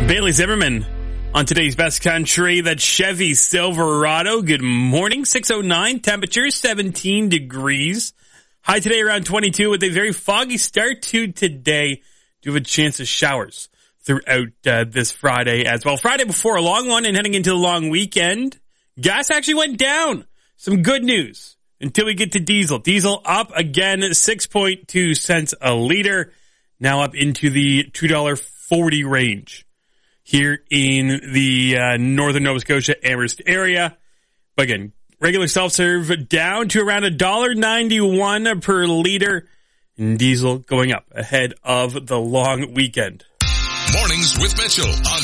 Bailey Zimmerman on today's Best Country. That Chevy Silverado. Good morning. 6:09. Temperature 17 degrees. High today around 22 with a very foggy start to today. Do have a chance of showers throughout this Friday as well. Friday before a long one and heading into the long weekend. Gas actually went down. Some good news until we get to diesel. Diesel up again, 6.2 cents a liter. Now up into the $2.40 range here in the northern Nova Scotia Amherst area. But again, regular self-serve down to around $1.91 per liter. And diesel going up ahead of the long weekend. Mornings with Mitchell on